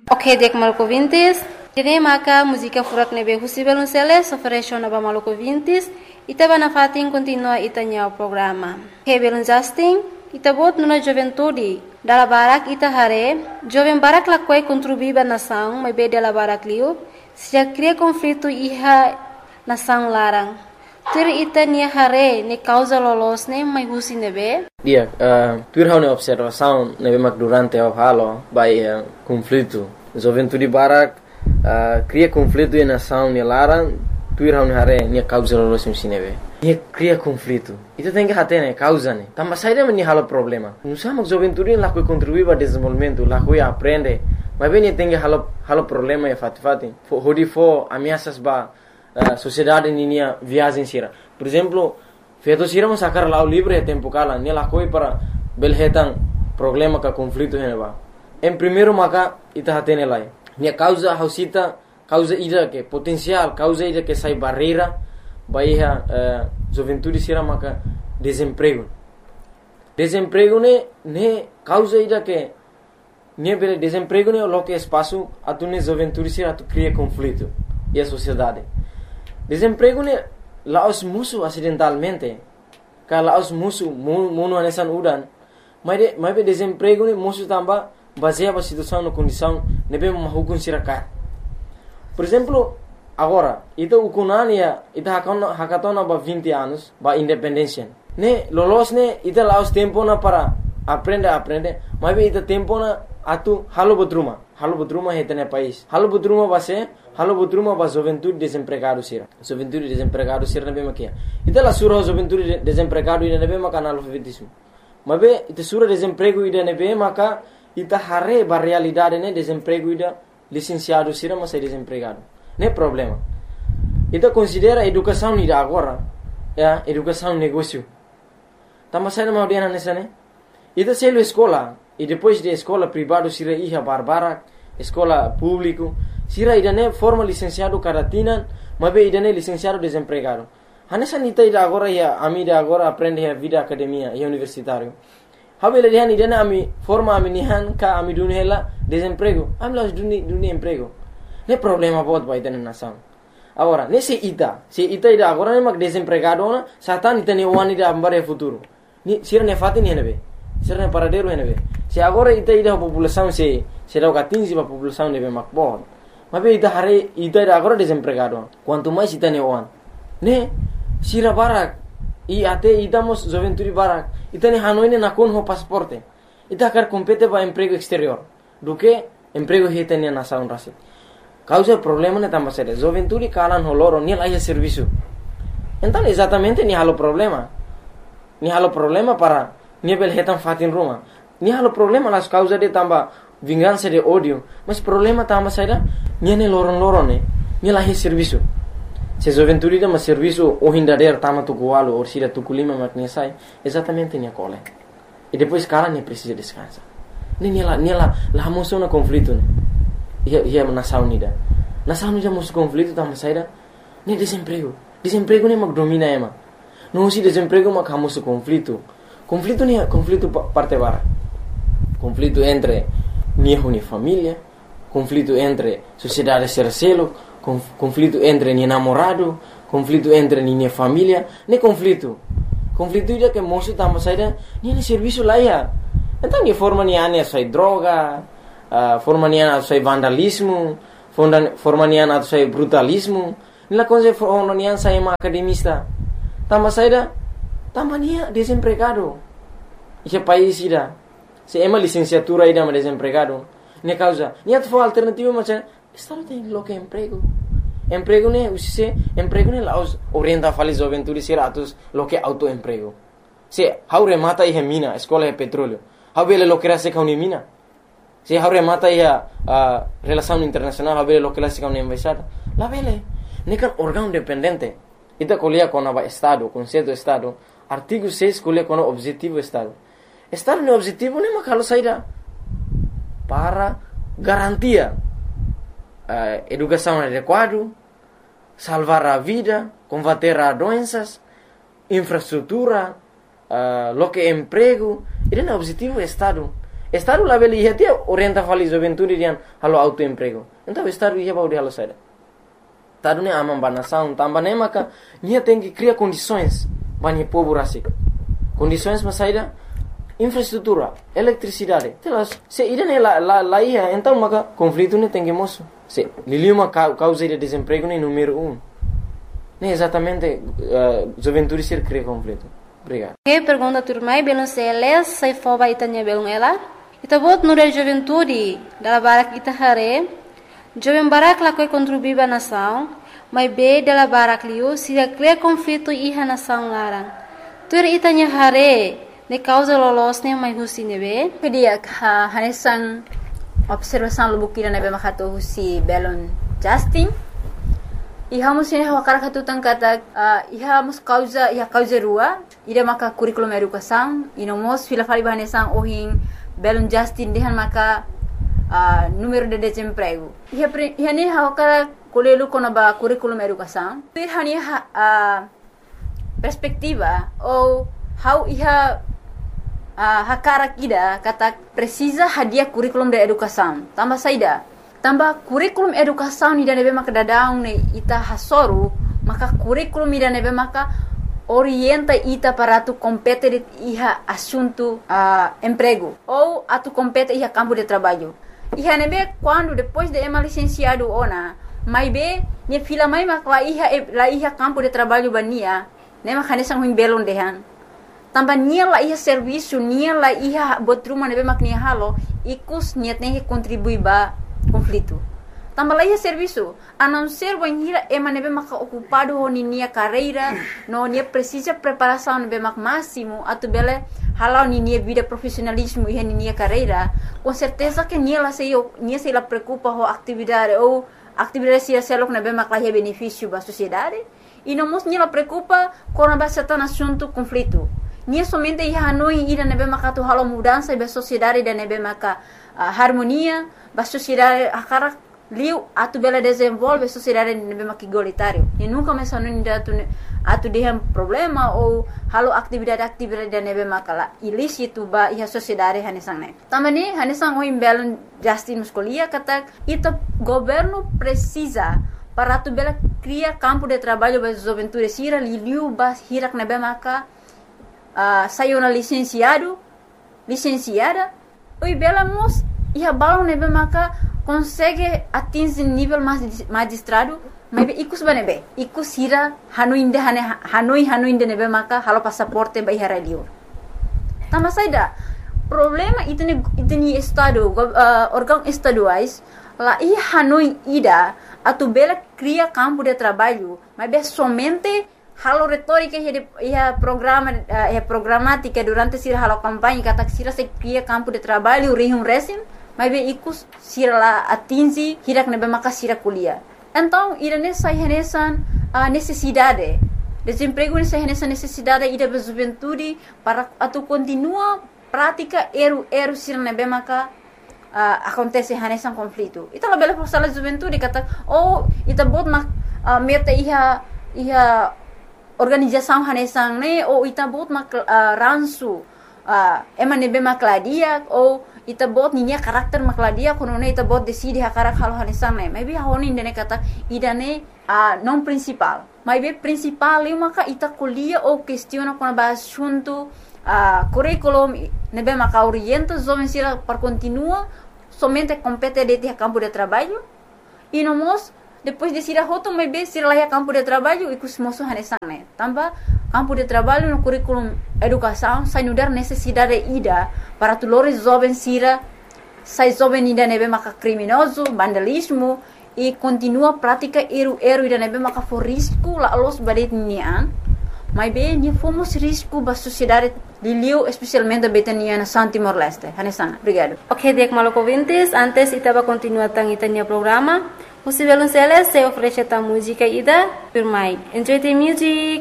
Ok, dek maluco vintis. Kini maka música furak nebe husibel unseles ofereció naba maluco vintis. Ita bana fatin continua itanya o programa. Hebelun Justin, ita bot nuna juventude. Dala barak ita hare, jovem barak lakwai contribuiba nação, mas be dala barak liu, se já cria conflito iha nação larang. Tur ita nia hare ne causa lolos ne mai husi nebe. Dia, tur hau ne observação nebe mak durante o halo by conflito. Juventude barak cria conflito e nação ne larang. Tuir hau hare nia causa lolos nebe. Nia cria conflito. Itu tem que hate ne causa ne. Tamba saída me halo problema. Nusa mak juventude lá que contribui para desenvolvimento, lá que aprende. Mas bem tem que halo problema e fati. Hodi fo ameaças ba sociedade ninia viagem sira. Por exemplo, feito sira mas sacar lá o livro é tempo cala, nia lá coi para belhetan problema ka conflito ne ba. Em primeiro maka ita hate ne lai. Nia causa hausita causa ida que potencial, causa ida que sai barreira, baia juventude sira maka desemprego. Desemprego ne causa ida que ne bele desemprego ne lo que espaço atune juventude sira tu cria conflito e a sociedade. Desemprego ne laos musu acidentalmente, ka laos musu muno anesan udan, mas be desemprego ne musu tamba baseia situação no condição nebe mahukun sira ka. Por exemplo, agora, ita ukunania, ita hakatona ba 20 anos, ba independência. Ne, lolos ne, ita laos tempo na para aprender, mas be ita tempo na atu halo botruma heta ne país. Halo botruma ba juventude desempregado sira. Juventude desempregado sira nebe makia. Ita la sura juventude desempregado ida nebe maka analfabetismo. Mas be ita sura desemprego ida nebe maka ita hare ba realidade ne desemprego ida licenciado sira mas é desempregado. Não é problema. Então considera a educação ida agora, educação negócio. Tama sai na audiência nessa né? Ita selo escola e depois de escola privado sira iha barbara, escola público, sira ida ne forma licenciado karatina, mas be ida ne licenciado desempregado. Hanessa nita ida agora ia amida agora aprende a vida academia e universitário. Habele dihan idana ami forma ami nihan ka ami dunhela desemprego. Ami las dunia emprego. Ne problema bot ba idana nação. Agora, ne se ita ida agora ne mak desempregado na satan ita ne wani da ambare futuro. Ni sira ne fati ni nebe. Sira ne paradero nebe. Se agora ita ida população se dá 15 ba população nebe mak bot. Mabe ita hare ita ida agora desempregado. Quanto mais ita ne wan. Ne sira barak e até idamos juventude barak. Ita ne hanoi ne nakon ho pasporte. Ita kar compete ba emprego exterior. Do que emprego hita ne nação rasi. Causa problema ne tamba sede. Juventude kalan ho loro ni laia serviço. Então exatamente ni halo problema. Ni halo problema para ni bel hetan fatin Roma. Ni halo problema las causa de tamba vingança de ódio. Mas problema tamba sede ni ne loron ne. Ni laia serviço. Se juventude dá serviço o hindader tama tukualo ou sira tukulima maknya sai exatamente nia cole. E depois cara ne precisa descansar. Ni la moção na conflito né. Ia nação unida. Nação unida moço conflito tama saída ne desemprego. Desemprego ne mak domina ema. Não se desemprego mak hamoso conflito. Conflito ne conflito parte bara. Conflito entre nia família, conflito entre sociedade sercelo, conflito entre ni namorado, conflito entre ni família, ne conflito ida que moço tamo saída ni serviço lá ia. Então ni forma ni ane sai droga, forma ni ane sai vandalismo, forma ni ane sai brutalismo, ni la coisa forma ni ane sai academista. Tamo saída, tamo ni desempregado. Esse país ida, se ema licenciatura ida mas desempregado, ne causa, ni atfo alternativa mas Estado tem lo que emprego. Emprego ne usise emprego ne laos orienta fali juventude siratus lo que autoemprego. Se haure mata e mina, escola e petróleo. Habele lo que se kauni mina. Se haure mata e relação internacional, habele lo que se kauni embaixada. La vele ne kan órgão dependente. Ita colia com a estado, conceito estado. Artigo 6 colia com o objetivo estado. Estado ne objetivo ne makalo saída para garantia educação adequada, salvar a vida, combater as doenças, infraestrutura, lo que é emprego. Ele é o objetivo do Estado. Estado lá beli ia tia orienta fali juventude dian halo autoemprego. Então estado ia baudi halo saída. Tado ne amam banação, tambah ne maka nia tem que criar condições bani povo rasik. Condições mas saída infraestrutura, eletricidade. Telas se ida ne lá ia então maka conflito ne tem que moço. Se liliuma causa de desemprego ne número 1. Ne exatamente juventude ser cria conflito. Obrigado. Que pergunta turmai belum seles sai foba itanya belum ela. Ita bot nura juventude dala barak ita hare. Jovem barak la koi contribuir ba nação, mas be dala barak liu sira cria conflito iha nação larang. Tur itanya hare ne causa lolos ne mai husi nebe. Kedia hanesan observação lubukira nebe makato husi belon Justin. Iha musine hawakara katutang kata iha mus causa rua ida maka curriculum educação inomos fila fali bahanesan ohin belon Justin dehan maka número de desemprego. Iha ne hawakara kolelu kona ba curriculum educação. Pir hani perspectiva ou how iha hakara kida kata precisa hadiah curriculum de educação. Tambah saida. Tambah kurikulum educação ida nebe maka dadang ne ita hasoru maka kurikulum ida nebe maka orienta ita para tu compete iha assunto emprego ou atu compete iha campo de trabalho. Iha nebe quando depois de ema licenciado ona mai be ne fila mai maka iha campo de trabalho bania ne maka nesang huim belon dehan. Tambah nia la iha serviço nia la iha botruma nebe mak nia halo ikus niat ne contribui ba conflito. Tambah lagi serviço, a não ser banhira ema nebe maka ocupado ho nia carreira, no nia precisa preparação nebe mak máximo, atu bele halau nia vida profissionalismo e nia carreira, com certeza que nia se la preocupa ho atividade ou atividade se selok nebe mak lah benefício ba sociedade, e não mos nia la preocupa com a certain assunto conflito. Nia somente ia hanoi ida nebe maka tu halau mudança ba sociedade da nebe maka harmonia ba sociedade akara liu atu bela desenvolve sociedade nebe maka igualitário e nunca mais hanoi atu dehem problema ou halo atividade da nebe maka la ilícito ba iha sociedade hanesang ne tambani hanesang o imbelon Justin Muscolia kata ita governo precisa para atu bela cria campo de trabalho ba juventude sira liu ba hirak nebe maka sayona licenciada oi bela mos iha balon nebe maka consegue atingir nível magistrado mas ikus banebe ikus hira hanoi inde nebe maka halo passaporte ba iha radio tambah saida problema itni estado órgão estaduais lá iha hanoi ida atu bela cria campo de trabalho mas be somente halo retórica ia programática durante sira halo campanha kata sira se cria campo de trabalho rihum resim mas be ikus sira la atingi hirak nebe maka sira kuliah. Então irane sai hanesan necessidade desemprego nessa necessidade ida ba juventude para atu continua prática eru sira nebe maka acontece hanesan conflito. Ita la bela forsala juventude kata ita bot mak meta iha organização hanesang ne ou ita bot mak ransu ema nebe makladia ou ita bot ninya karakter makladia kono ne ita bot decide hakarak halo hanesang ne maybe honi ndene kata idane non principal maybe principal eu maka ita kuliah ou questiona kono ba assunto curriculum nebe maka orienta jovem sira para continua somente compete de campo de trabalho e nomos depois de sira hoto maybe sira lá campo de trabalho e kusmoso hanesang ne tambah campo de trabalho no curriculum educação sai nudar necessidade ida para tulores jovem sira sai jovem ida nebe maka criminoso vandalismo e continua prática eru ida nebe maka for risco la los badet nian mas bem ni fomos risco ba sociedade liliu especialmente betania na Timor Leste hanesang obrigado. Ok, dek maloko vintes antes itaba continua tang itania programa. Você vê se oferece a música ida, firmai. Enjoy the music.